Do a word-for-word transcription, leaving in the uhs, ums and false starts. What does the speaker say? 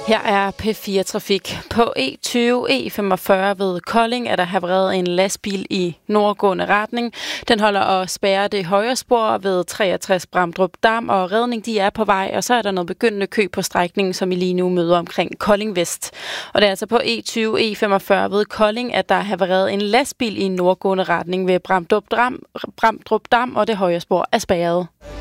Her er P fire Trafik. På E tyve E femogfyrre ved Kolding er der havareret en lastbil i nordgående retning. Den holder og spærrer det højre spor ved treogtres Bramdrup Dam, og redning de er på vej, og så er der noget begyndende kø på strækningen, som I lige nu møder omkring Kolding Vest. Og det er altså på E tyve E femogfyrre ved Kolding, at der er havareret en lastbil i nordgående retning ved Bramdrup Dam, Bramdrup Dam, og det højre spor er spærret.